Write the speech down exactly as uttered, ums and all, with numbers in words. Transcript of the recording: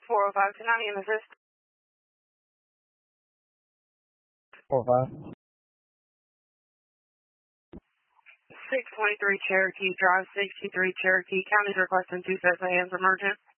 four oh five to nine, assist. four oh five. six twenty-three Cherokee Drive, sixty-three Cherokee. County's requesting two sets of hands emergent.